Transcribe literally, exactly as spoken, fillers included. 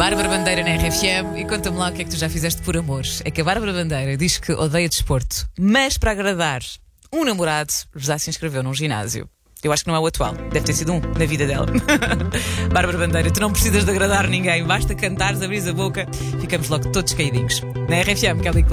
Bárbara Bandeira na R F M. E conta-me lá o que é que tu já fizeste por amor. É que a Bárbara Bandeira diz que odeia desporto, mas para agradar um namorado já se inscreveu num ginásio. Eu acho que não é o atual, deve ter sido um na vida dela. Bárbara Bandeira, tu não precisas de agradar ninguém, basta cantares, abris a boca, ficamos logo todos caidinhos. Na R F M, Kelly